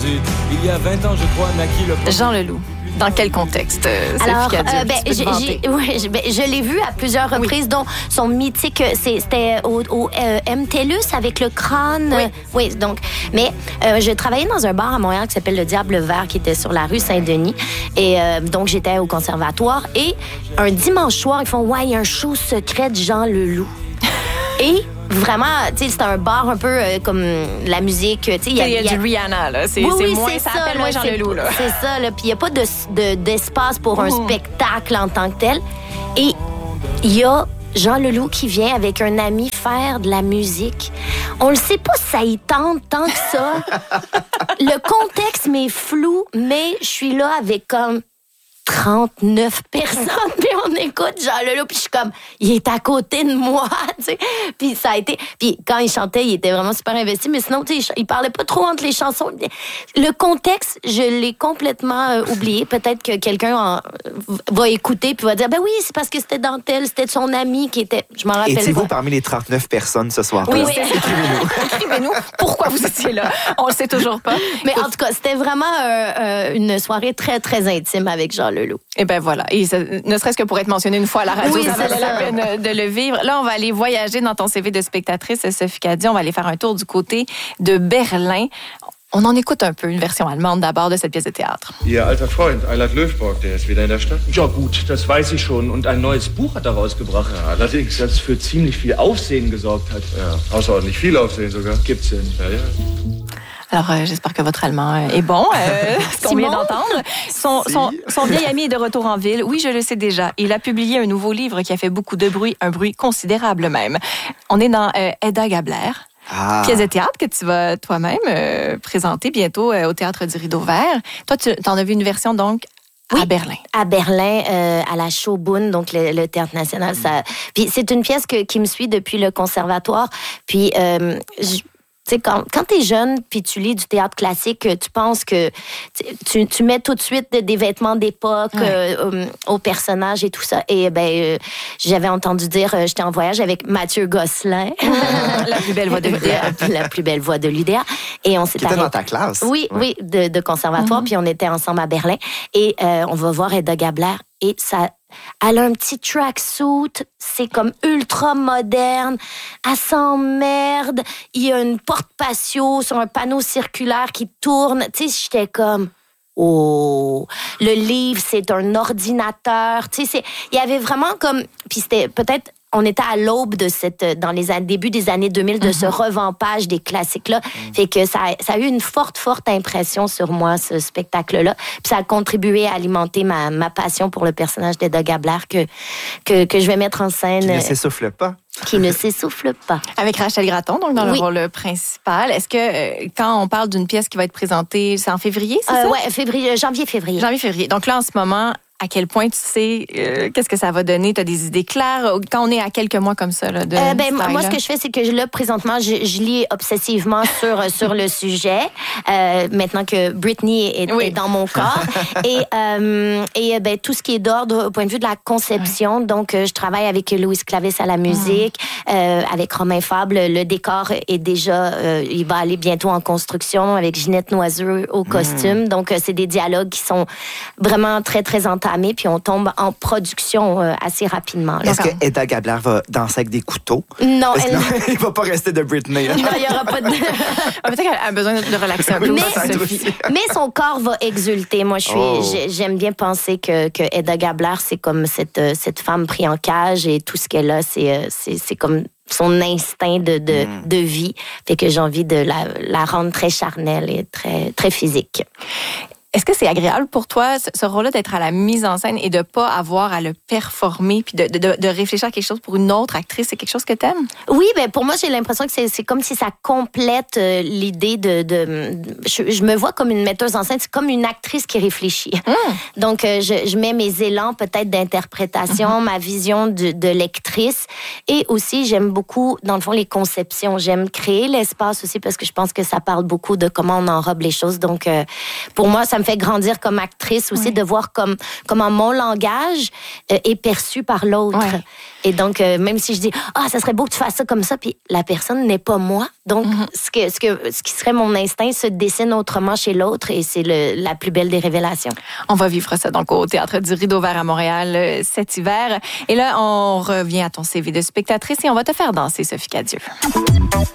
Ensuite, il y a 20 ans, je crois, naquit le... Jean Leloup. Dans quel contexte, Alors, je l'ai vu à plusieurs reprises, dont son mythique, c'était au MTLUS avec le crâne. Oui, donc. Mais je travaillais dans un bar à Montréal qui s'appelle Le Diable Vert, qui était sur la rue Saint-Denis. Et donc, j'étais au conservatoire. Et un dimanche soir, ils font, il y a un show secret de Jean Leloup. Et vraiment, tu sais, c'est un bar un peu comme la musique. Tu sais, il y a du Rihanna, là. C'est moins, ça appelle moins Jean Leloup, là. C'est ça, là. Puis il n'y a pas d'espace pour un spectacle en tant que tel. Et il y a Jean Leloup qui vient avec un ami faire de la musique. On le sait pas si ça y tente tant que ça. Le contexte m'est flou, mais je suis là avec comme 39 personnes, puis on écoute Jean Leloup, puis je suis comme, il est à côté de moi, tu sais. Puis ça a été... Puis quand il chantait, il était vraiment super investi, mais sinon, tu sais, il parlait pas trop entre les chansons. Le contexte, je l'ai complètement oublié. Peut-être que quelqu'un va écouter, puis va dire, ben oui, c'est parce que c'était Dentelle, c'était son ami qui était... Je m'en rappelle pas. Étiez-vous parmi les 39 personnes ce soir? Oui, écrivez-nous pourquoi vous étiez là. On le sait toujours pas. Mais en tout cas, c'était vraiment une soirée très, très intime avec Jean Leloup. Et ben voilà. Et ça, ne serait-ce que pour être mentionné une fois à la radio, ça valait la peine de le vivre. Là, on va aller voyager dans ton CV de spectatrice, Sophie Cadieux. On va aller faire un tour du côté de Berlin. On en écoute un peu une version allemande d'abord de cette pièce de théâtre. Ihr alter Freund, Eilert Löfborg, der ist wieder in der Stadt? Ja gut, das weiß ich schon. Und ein neues Buch hat er rausgebracht. Ja, allerdings, das für ziemlich viel Aufsehen gesorgt hat. Ja, außerordentlich viel Aufsehen sogar. Gibt's denn? Ja, ja. Alors, j'espère que votre allemand est bon, ce qu'on vient d'entendre. Son vieil ami est de retour en ville. Oui, je le sais déjà. Il a publié un nouveau livre qui a fait beaucoup de bruit, un bruit considérable même. On est dans Hedda Gabler. Pièce de théâtre que tu vas toi-même présenter bientôt au Théâtre du Rideau Vert. Toi, tu en as vu une version, donc, à Berlin. À Berlin, à la Schaubühne, donc le Théâtre National. Puis c'est une pièce qui me suit depuis le conservatoire. Puis... Tu sais, quand t'es jeune puis tu lis du théâtre classique, tu penses que tu mets tout de suite des vêtements d'époque aux personnages et tout ça. Et j'avais entendu dire, j'étais en voyage avec Mathieu Gosselin. La plus belle voix de l'UDA. La plus belle voix de l'UDA. Et on s'est arrêté dans ta classe. Oui, de conservatoire. Puis on était ensemble à Berlin. Et on va voir Hedda Gabler. Et ça... Elle a un petit tracksuit, c'est comme ultra moderne. Elle s'emmerde. Il y a une porte patio sur un panneau circulaire qui tourne. Tu sais, j'étais comme... Oh, le livre, c'est un ordinateur. Tu sais, il y avait vraiment comme... Puis c'était peut-être... On était à l'aube de dans les débuts des années 2000 de ce revampage des classiques-là. Fait que ça a eu une forte impression sur moi, ce spectacle-là. Puis ça a contribué à alimenter ma passion pour le personnage d'Hedda Gabler que je vais mettre en scène. Qui ne s'essouffle pas. Qui ne s'essouffle pas. Avec Rachel Gratton, donc dans le rôle principal. Est-ce que quand on parle d'une pièce qui va être présentée, c'est en février, c'est ça? Oui, janvier-février. Janvier-février. Donc là, en ce moment... À quel point tu sais qu'est-ce que ça va donner? Tu as des idées claires? Quand on est à quelques mois comme ça, là, moi, ce que je fais, c'est que là, présentement, je lis obsessivement sur le sujet, maintenant que Britney est dans mon corps. Et tout ce qui est d'ordre au point de vue de la conception. Donc, je travaille avec Louise Clavis à la musique, avec Romain Fabre. Le décor est déjà... il va aller bientôt en construction avec Ginette Noiseux au costume. Donc, c'est des dialogues qui sont vraiment très, très entamés. Puis on tombe en production assez rapidement. Est-ce que Hedda Gabler va danser avec des couteaux? Non. Il ne va pas rester de Britney. Non, il n'y aura pas de... Peut-être qu'elle a besoin de relaxer un peu. Mais son corps va exulter. Moi, j'aime bien penser que Hedda Gabler, c'est comme cette femme prise en cage et tout ce qu'elle a, c'est comme son instinct de vie. Fait que j'ai envie de la rendre très charnelle et très, très physique. Est-ce que c'est agréable pour toi, ce rôle-là, d'être à la mise en scène et de ne pas avoir à le performer puis de réfléchir à quelque chose pour une autre actrice? C'est quelque chose que tu aimes? Oui, pour moi, j'ai l'impression que c'est comme si ça complète l'idée je me vois comme une metteuse en scène, c'est comme une actrice qui réfléchit. Donc, je mets mes élans peut-être d'interprétation, ma vision de lectrice. Et aussi, j'aime beaucoup, dans le fond, les conceptions. J'aime créer l'espace aussi parce que je pense que ça parle beaucoup de comment on enrobe les choses. Donc, pour moi, ça me fait grandir comme actrice aussi, de voir comment mon langage est perçu par l'autre. Ouais. Et donc, même si je dis, ça serait beau que tu fasses ça comme ça, puis la personne n'est pas moi. Donc, ce qui serait mon instinct se dessine autrement chez l'autre et c'est la plus belle des révélations. On va vivre ça donc au Théâtre du Rideau Vert à Montréal cet hiver. Et là, on revient à ton CV de spectatrice et on va te faire danser, Sophie Cadieux.